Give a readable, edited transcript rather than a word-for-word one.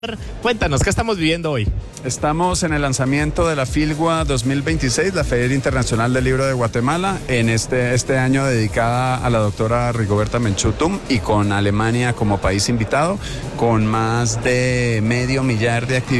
Cuéntanos, ¿qué estamos viviendo hoy? Estamos en el lanzamiento de la Filgua 2026, la Feria Internacional del Libro de Guatemala, en este año dedicada a la doctora Rigoberta Menchú y con Alemania como país invitado, con más de 500,000 de actividades.